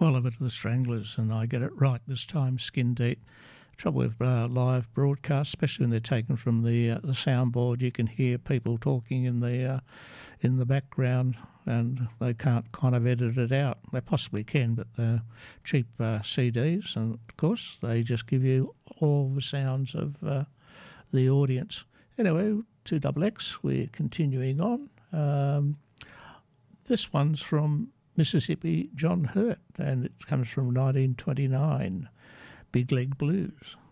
Oliver to the Stranglers, and I get it right this time, Skin Deep. Trouble with live broadcasts, especially when they're taken from the soundboard, you can hear people talking in the background, and they can't kind of edit it out. They possibly can, but they're cheap CDs, and of course they just give you all the sounds of the audience. Anyway, 2XX, we're continuing on. This one's from Mississippi John Hurt, and it comes from 1929, Big Leg Blues.